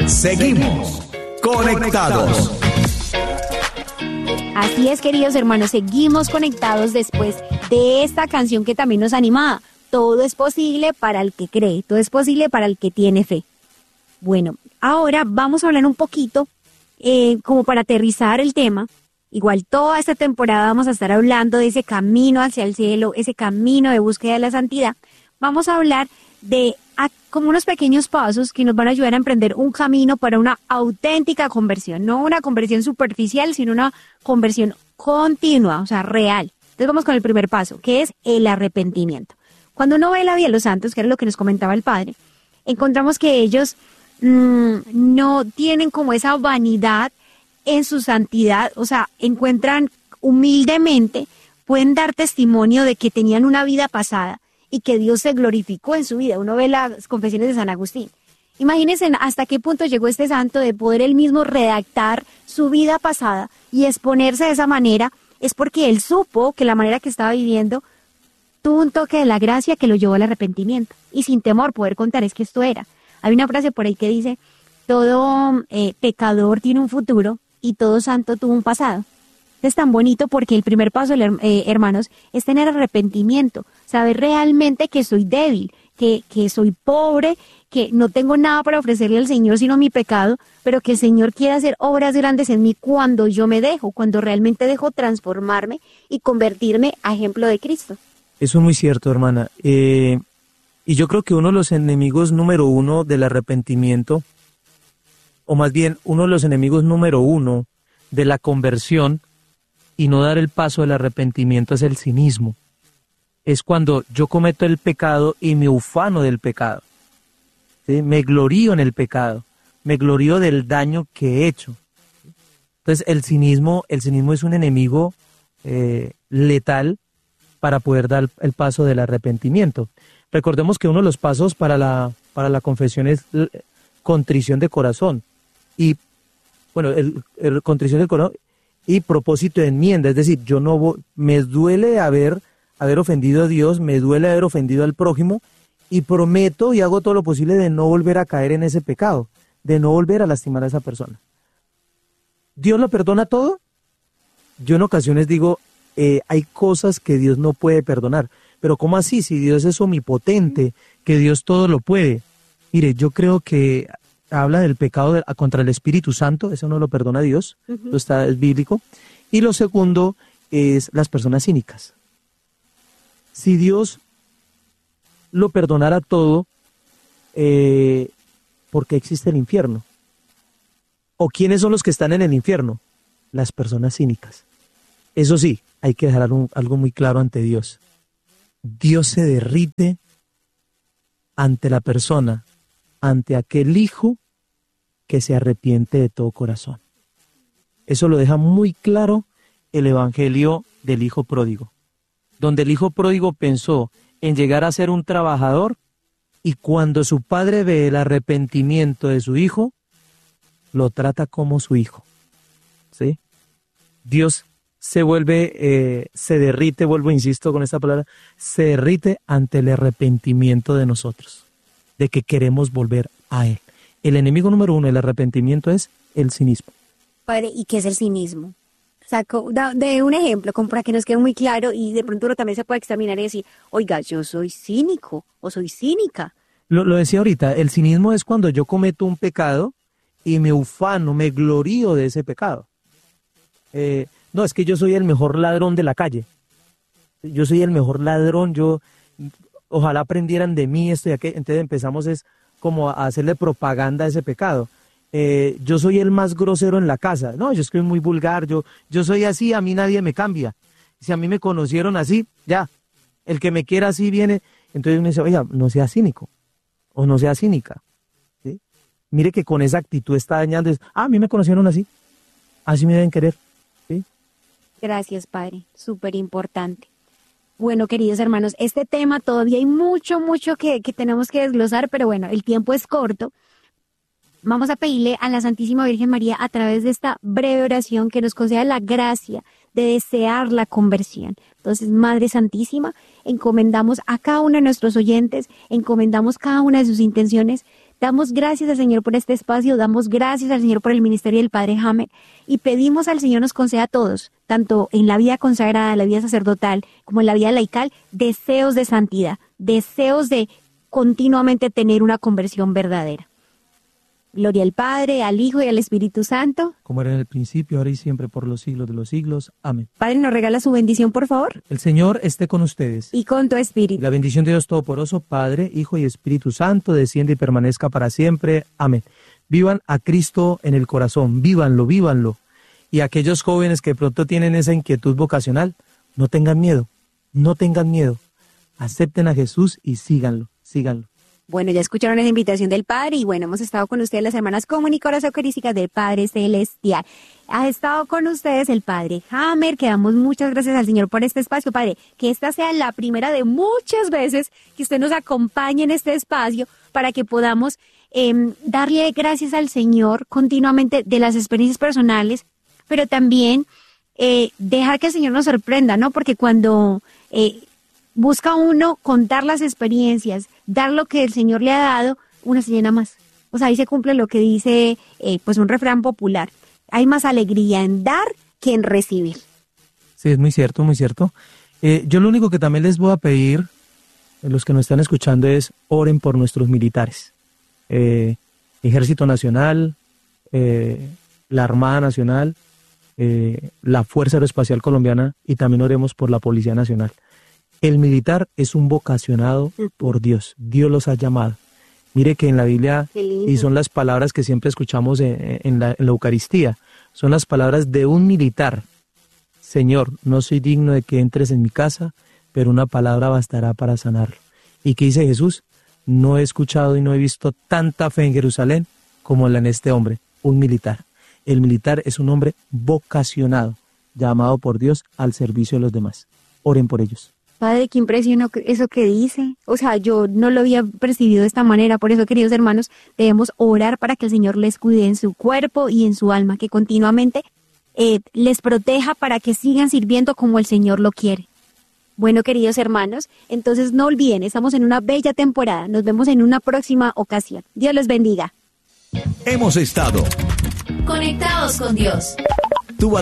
Seguimos conectados. Así es, queridos hermanos, seguimos conectados después de esta canción que también nos anima. Todo es posible para el que cree, todo es posible para el que tiene fe. Bueno, ahora vamos a hablar un poquito, como para aterrizar el tema. Igual toda esta temporada vamos a estar hablando de ese camino hacia el cielo, ese camino de búsqueda de la santidad. Vamos a hablar de como unos pequeños pasos que nos van a ayudar a emprender un camino para una auténtica conversión. No una conversión superficial, sino una conversión continua, o sea, real. Entonces vamos con el primer paso, que es el arrepentimiento. Cuando uno ve la vida de los santos, que era lo que nos comentaba el padre, encontramos que ellos no tienen como esa vanidad en su santidad, o sea, encuentran humildemente, pueden dar testimonio de que tenían una vida pasada y que Dios se glorificó en su vida. Uno ve las confesiones de San Agustín. Imagínense hasta qué punto llegó este santo de poder él mismo redactar su vida pasada y exponerse de esa manera, es porque él supo que la manera que estaba viviendo tuvo un toque de la gracia que lo llevó al arrepentimiento y sin temor poder contar es que esto era. Hay una frase por ahí que dice, todo pecador tiene un futuro y todo santo tuvo un pasado. Es tan bonito porque el primer paso, hermanos, es tener arrepentimiento, saber realmente que soy débil, que soy pobre, que no tengo nada para ofrecerle al Señor sino mi pecado, pero que el Señor quiere hacer obras grandes en mí cuando yo me dejo, cuando realmente dejo transformarme y convertirme a ejemplo de Cristo. Eso es muy cierto, hermana. Y yo creo que uno de los enemigos número uno del arrepentimiento, o más bien uno de los enemigos número uno de la conversión y no dar el paso del arrepentimiento es el cinismo. Es cuando yo cometo el pecado y me ufano del pecado. ¿Sí? Me glorío en el pecado, me glorío del daño que he hecho. Entonces el cinismo es un enemigo letal para poder dar el paso del arrepentimiento. Recordemos que uno de los pasos para la confesión es contrición de corazón. Y bueno, el contrición de corazón y propósito de enmienda, es decir, yo no me duele haber ofendido a Dios, me duele haber ofendido al prójimo y prometo y hago todo lo posible de no volver a caer en ese pecado, de no volver a lastimar a esa persona. ¿Dios lo perdona todo? Yo en ocasiones digo, hay cosas que Dios no puede perdonar, pero ¿cómo así? Si Dios es omnipotente, que Dios todo lo puede. Mire, yo creo que habla del pecado contra el Espíritu Santo, eso no lo perdona Dios, es bíblico. Y lo segundo es las personas cínicas. Si Dios lo perdonara todo, ¿por qué existe el infierno? ¿O quiénes son los que están en el infierno? Las personas cínicas. Eso sí, hay que dejar algo muy claro ante Dios. Dios se derrite ante la persona, ante aquel hijo que se arrepiente de todo corazón. Eso lo deja muy claro el evangelio del hijo pródigo, donde el hijo pródigo pensó en llegar a ser un trabajador y cuando su padre ve el arrepentimiento de su hijo, lo trata como su hijo. ¿Sí? Dios se derrite, insisto con esta palabra, se derrite ante el arrepentimiento de nosotros, de que queremos volver a Él. El enemigo número uno del arrepentimiento es el cinismo. Padre, ¿y qué es el cinismo? Saco de un ejemplo, como para que nos quede muy claro y de pronto uno también se puede examinar y decir, oiga, yo soy cínico o soy cínica. Lo decía ahorita, el cinismo es cuando yo cometo un pecado y me ufano, me glorío de ese pecado. No, es que yo soy el mejor ladrón de la calle. Yo soy el mejor ladrón, ojalá aprendieran de mí esto y aquello. Entonces empezamos como a hacerle propaganda a ese pecado. Yo soy el más grosero en la casa. No, yo soy muy vulgar, yo soy así, a mí nadie me cambia. Si a mí me conocieron así, ya, el que me quiera así viene. Entonces uno dice, oiga, no sea cínico o no sea cínica. ¿Sí? Mire que con esa actitud está dañando. A mí me conocieron así, así me deben querer. ¿Sí? Gracias, Padre, súper importante. Bueno, queridos hermanos, este tema todavía hay mucho que tenemos que desglosar, pero bueno, el tiempo es corto. Vamos a pedirle a la Santísima Virgen María a través de esta breve oración que nos conceda la gracia de desear la conversión. Entonces, Madre Santísima, encomendamos a cada uno de nuestros oyentes, encomendamos cada una de sus intenciones. Damos gracias al Señor por este espacio, damos gracias al Señor por el ministerio del Padre Hamer y pedimos al Señor nos conceda a todos, tanto en la vida consagrada, la vida sacerdotal, como en la vida laical, deseos de santidad, deseos de continuamente tener una conversión verdadera. Gloria al Padre, al Hijo y al Espíritu Santo. Como era en el principio, ahora y siempre, por los siglos de los siglos. Amén. Padre, ¿nos regala su bendición, por favor? El Señor esté con ustedes. Y con tu espíritu. La bendición de Dios Todopoderoso, Padre, Hijo y Espíritu Santo, desciende y permanezca para siempre. Amén. Vivan a Cristo en el corazón, vívanlo, vívanlo. Y aquellos jóvenes que pronto tienen esa inquietud vocacional, no tengan miedo, no tengan miedo. Acepten a Jesús y síganlo, síganlo. Bueno, ya escucharon esa invitación del Padre y bueno, hemos estado con ustedes las hermanas comunicadoras eucarísticas del Padre Celestial. Ha estado con ustedes el Padre Hamer, que damos muchas gracias al Señor por este espacio. Padre, que esta sea la primera de muchas veces que usted nos acompañe en este espacio para que podamos darle gracias al Señor continuamente de las experiencias personales, pero también dejar que el Señor nos sorprenda, ¿no? Porque cuando busca uno contar las experiencias, dar lo que el Señor le ha dado, uno se llena más. O sea, ahí se cumple lo que dice pues un refrán popular. Hay más alegría en dar que en recibir. Sí, es muy cierto, muy cierto. Yo lo único que también les voy a pedir, los que nos están escuchando, es oren por nuestros militares. Ejército Nacional, la Armada Nacional, la Fuerza Aeroespacial Colombiana y también oremos por la Policía Nacional. El militar es un vocacionado por Dios. Dios los ha llamado. Mire que en la Biblia, y son las palabras que siempre escuchamos en la Eucaristía, son las palabras de un militar. Señor, no soy digno de que entres en mi casa, pero una palabra bastará para sanarlo. ¿Y qué dice Jesús? No he escuchado y no he visto tanta fe en Jerusalén como la en este hombre, un militar. El militar es un hombre vocacionado, llamado por Dios al servicio de los demás. Oren por ellos. Padre, qué impresiona eso que dice. O sea, yo no lo había percibido de esta manera. Por eso, queridos hermanos, debemos orar para que el Señor les cuide en su cuerpo y en su alma, que continuamente les proteja para que sigan sirviendo como el Señor lo quiere. Bueno, queridos hermanos, entonces no olviden, estamos en una bella temporada. Nos vemos en una próxima ocasión. Dios los bendiga. Hemos estado conectados con Dios.